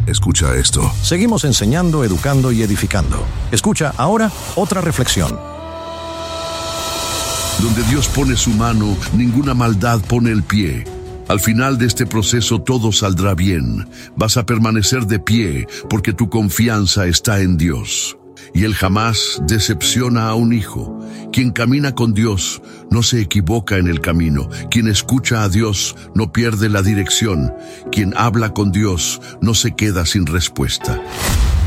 Escucha esto. Seguimos enseñando, educando y edificando. Escucha ahora otra reflexión. Donde Dios pone su mano, ninguna maldad pone el pie. Al final de este proceso todo saldrá bien. Vas a permanecer de pie porque tu confianza está en Dios. Y Él jamás decepciona a un hijo. Quien camina con Dios no se equivoca en el camino. Quien escucha a Dios no pierde la dirección. Quien habla con Dios no se queda sin respuesta.